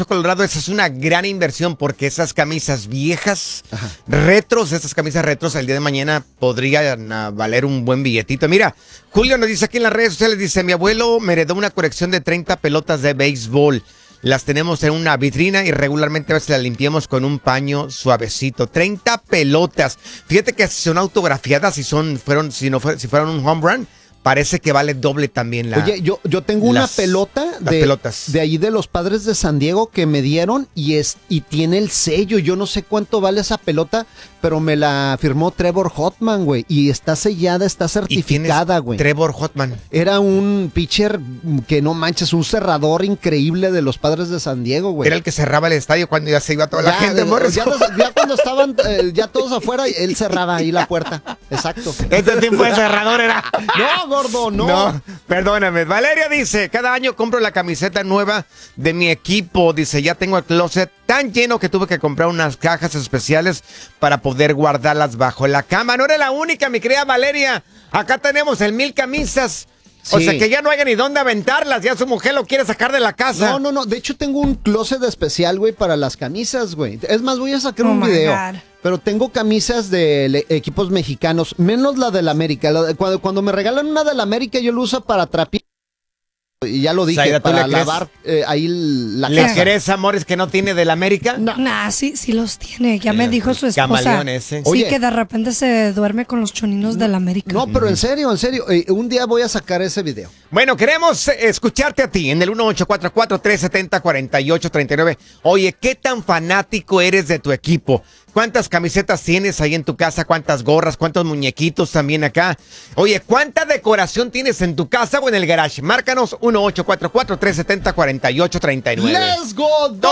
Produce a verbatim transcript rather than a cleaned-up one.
Hueso Colorado, esa es una gran inversión porque esas camisas viejas, Ajá. retros, esas camisas retros, el día de mañana podrían uh, valer un buen billetito. Mira, Julio nos dice aquí en las redes sociales, dice, mi abuelo me heredó una colección de treinta pelotas de béisbol. Las tenemos en una vitrina y regularmente a veces las limpiamos con un paño suavecito. treinta pelotas. Fíjate que si son autografiadas, si son, fueron, si no fue, si fueron un home run, parece que vale doble también la. Oye, yo, yo tengo las, una pelota de, pelotas. de ahí de los Padres de San Diego que me dieron y es y tiene el sello. Yo no sé cuánto vale esa pelota, pero me la firmó Trevor Hoffman, güey. Y está sellada, está certificada, güey. Trevor Hoffman. Era un pitcher que no manches, un cerrador increíble de los Padres de San Diego, güey. Era el que cerraba el estadio cuando ya se iba toda ya, la gente. De, ya, ya cuando estaban eh, ya todos afuera, él cerraba ahí la puerta. Exacto. Este tipo de cerrador era. No, gordo, no. No, perdóname. Valeria dice, cada año compro la camiseta nueva de mi equipo. Dice, ya tengo el closet tan lleno que tuve que comprar unas cajas especiales para poder guardarlas bajo la cama. No era la única, mi querida Valeria. Acá tenemos el mil camisas. Sí. O sea que ya no hay ni dónde aventarlas. Ya su mujer lo quiere sacar de la casa. No, no, no. De hecho, tengo un closet especial, güey, para las camisas, güey. Es más, voy a sacar oh un video. God. Pero tengo camisas de le- equipos mexicanos, menos la del América. La de, cuando, cuando me regalan una del América, yo la uso para trapear. Y ya lo dije, Zaira, para lavar eh, ahí la ¿Le casa. crees, amores, que no tiene del América? No, nah, sí, sí los tiene. Ya me dijo su esposa. Camaleón ese. Sí, Oye, que de repente se duerme con los choninos no, del América. No, pero en serio, en serio. Eh, un día voy a sacar ese video. Bueno, queremos escucharte a ti en el uno ocho cuatro cuatro, tres siete cero, cuatro ocho tres nueve. Oye, ¿qué tan fanático eres de tu equipo? ¿Cuántas camisetas tienes ahí en tu casa? ¿Cuántas gorras? ¿Cuántos muñequitos también acá? Oye, ¿cuánta decoración tienes en tu casa o en el garage? Márcanos uno ocho cuatro cuatro, tres siete cero, cuatro ocho tres nueve. ¡Let's go!